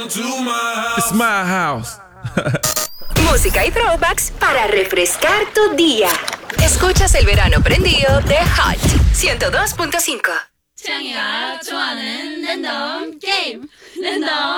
It's my house. Música y throwbacks para refrescar tu día. Escuchas el verano prendido de Hot 102.5. 창이가 좋아하는 랜덤 게임 랜덤